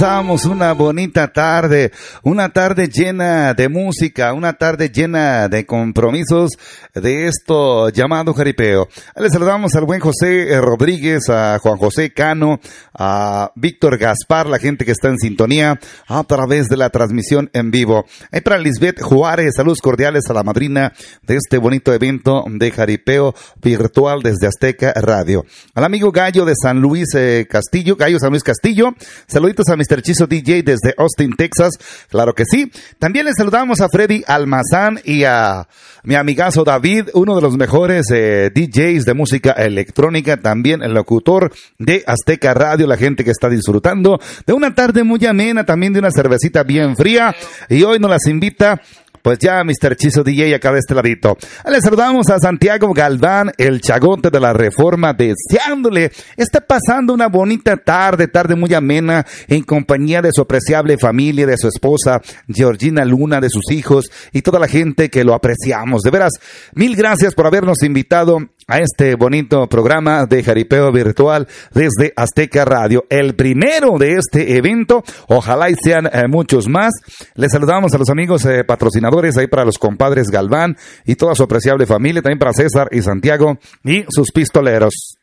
Pasamos una bonita tarde, una tarde llena de música, una tarde llena de compromisos de esto llamado jaripeo. Le saludamos al buen José Rodríguez, a Juan José Cano, a Víctor Gaspar, la gente que está en sintonía a través de la transmisión en vivo. Hay para Lisbeth Juárez, saludos cordiales a la madrina de este bonito evento de jaripeo virtual desde Azteca Radio. Al amigo Gallo de San Luis Castillo, Gallo San Luis Castillo, saluditos a Mr. Chizo DJ desde Austin, Texas, claro que sí. También le saludamos a Freddy Almazán y a mi amigazo David, uno de los mejores DJs de música electrónica, también el locutor de Azteca Radio, la gente que está disfrutando de una tarde muy amena, también de una cervecita bien fría, y hoy nos las invita pues ya Mr. Chizo DJ acá de este ladito. Le saludamos a Santiago Galván, el chagote de la Reforma, deseándole está pasando una bonita tarde muy amena en compañía de su apreciable familia, de su esposa Georgina Luna, de sus hijos y toda la gente que lo apreciamos. De veras, mil gracias por habernos invitado a este bonito programa de jaripeo virtual desde Azteca Radio, el primero de este evento, ojalá y sean muchos más. Les saludamos a los amigos patrocinadores ahí para los compadres Galván y toda su apreciable familia, también para César y Santiago y sus pistoleros.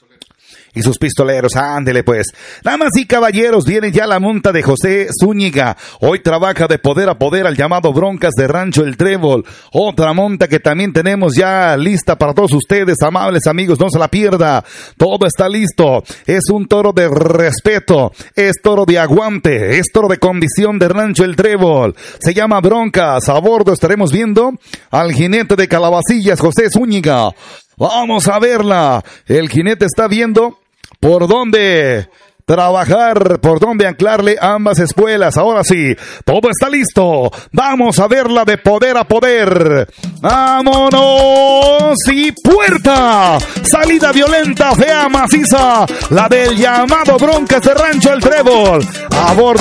Ándele pues. Damas y caballeros, viene ya la monta de José Zúñiga. Hoy trabaja de poder a poder al llamado Broncas de Rancho El Trébol. Otra monta que también tenemos ya lista para todos ustedes, amables amigos, no se la pierda. Todo está listo. Es un toro de respeto, es toro de aguante, es toro de condición de Rancho El Trébol. Se llama Broncas. A bordo estaremos viendo al jinete de Calabacillas, José Zúñiga. Vamos a verla. El jinete está viendo por dónde trabajar, por dónde anclarle ambas espuelas. Ahora sí, todo está listo. Vamos a verla de poder a poder. ¡Vámonos! Y puerta. Salida violenta, fea, maciza. La del llamado Broncas de Rancho El Trébol. A bordo